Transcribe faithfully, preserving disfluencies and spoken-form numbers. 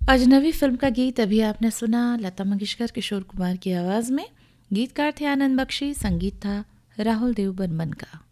अजनबी फिल्म का गीत अभी आपने सुना लता मंगेशकर किशोर कुमार की आवाज़ में। गीतकार थे आनंद बख्शी, संगीत था राहुल देव बर्मन का।